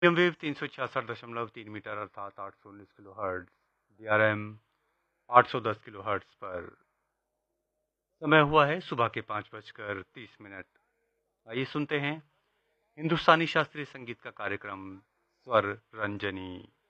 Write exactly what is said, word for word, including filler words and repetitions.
Medium wave तीन सौ छियासठ दशमलव तीन मीटर अर्थात आठ सौ उन्नीस kilo hertz, D R M आठ सौ दस किलो हर्ट्ज पर। समय हुआ है सुबह के पाँच बजकर तीस मिनट। आइए सुनते हैं हिंदुस्तानी शास्त्रीय संगीत का कार्यक्रम स्वर रंजनी।